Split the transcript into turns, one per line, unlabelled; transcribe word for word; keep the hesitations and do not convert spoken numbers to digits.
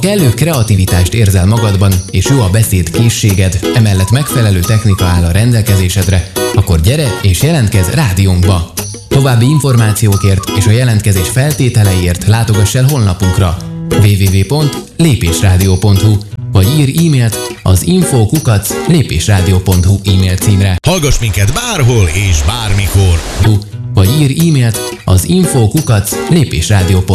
kellő kreativitást érzel magadban, és jó a beszéd készséged, emellett megfelelő technika áll a rendelkezésedre, akkor gyere és jelentkezz rádiónkba! További információkért és a jelentkezés feltételeiért látogass el honlapunkra double-u double-u double-u pont lépésrádió pont hu vagy ír e-mailt az info kukac lépésrádió pont hu e-mail címre.
Hallgass minket bárhol és bármikor!
Vagy ír e-mailt az info kukac lépésrádió pont hu